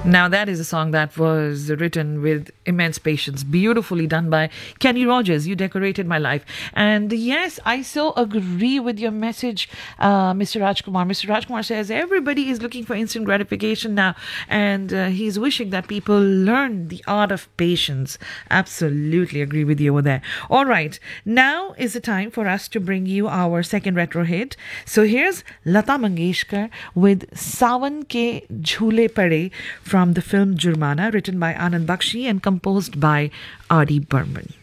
Now, that is a song that was written with immense patience, beautifully done by Kenny Rogers. You decorated my life. And yes, I so agree with your message, Mr. Rajkumar. Mr. Rajkumar says everybody is looking for instant gratification now, and he's wishing that people learn the art of patience. Absolutely agree with you over there. All right, now is the time for us to bring you our second retro hit. So here's Lata Mangeshkar with Sawan Ke Jhoole Pade from the film Jurmana, written by Anand Bakshi and composed by R.D. Burman.